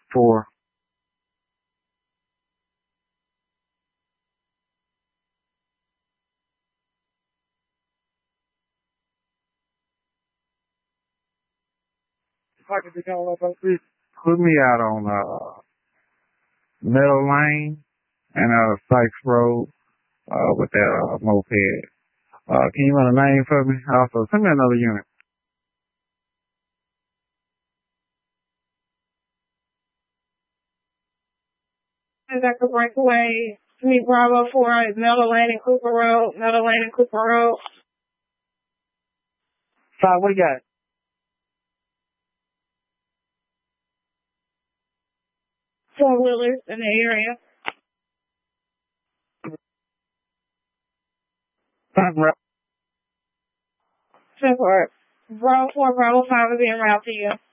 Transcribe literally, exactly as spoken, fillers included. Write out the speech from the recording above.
Four. Put me out on uh Meadow Lane and uh Sykes Road uh with that uh, moped. Uh, can you run a name for me? Also, send me another unit. Exactly Breakaway, Sweet Bravo four, Meadow Lane and Cooper Road, Meadow Lane and Cooper Road. Five, what you got? Four wheelers in the area. Five, Ten for Bravo four, Bravo five is being routed to you.